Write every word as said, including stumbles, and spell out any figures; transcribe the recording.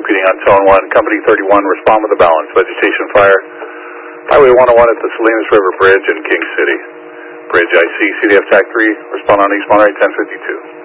repeating on tone one. Company thirty-one, respond with the balance. Vegetation fire. Highway one oh one at the Salinas River Bridge in King City. Bridge I C, C D F TAC three, respond on East Monterey ten fifty-two.